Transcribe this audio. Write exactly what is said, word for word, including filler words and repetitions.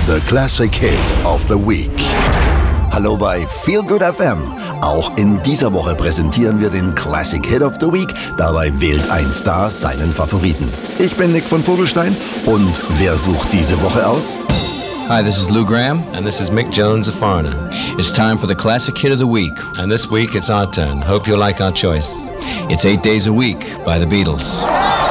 The Classic Hit of the Week. Hallo bei Feel Good F M. Auch in dieser Woche präsentieren wir den Classic Hit of the Week. Dabei wählt ein Star seinen Favoriten. Ich bin Nick von Vogelstein und wer sucht diese Woche aus? Hi, this is Lou Gramm. And this is Mick Jones, a foreigner. It's time for the Classic Hit of the Week. And this week it's our turn. Hope you like our choice. It's Eight Days a Week by the Beatles.